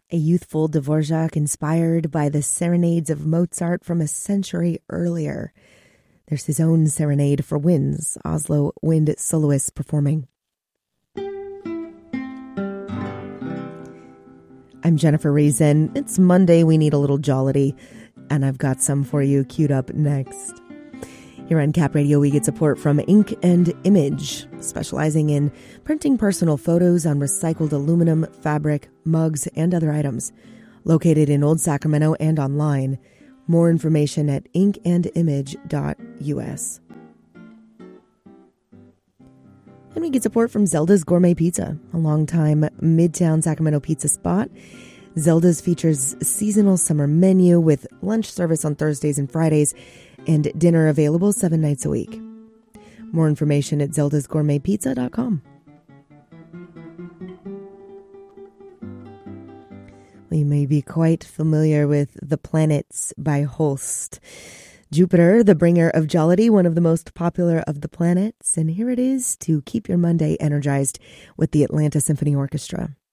A youthful Dvorak inspired by the serenades of Mozart from a century earlier. There's his own serenade for winds, Oslo Wind Soloists performing. I'm Jennifer Reason. It's Monday, we need a little jollity, and I've got some for you queued up next. Here on Cap Radio, we get support from Ink and Image, specializing in printing personal photos on recycled aluminum, fabric, mugs, and other items. Located in Old Sacramento and online. More information at inkandimage.us. And we get support from Zelda's Gourmet Pizza, a longtime Midtown Sacramento pizza spot. Zelda's features a seasonal summer menu with lunch service on Thursdays and Fridays and dinner available 7 nights a week. More information at zeldasgourmetpizza.com. We may be quite familiar with The Planets by Holst. Jupiter, the bringer of jollity, one of the most popular of the planets, and here it is to keep your Monday energized with the Atlanta Symphony Orchestra.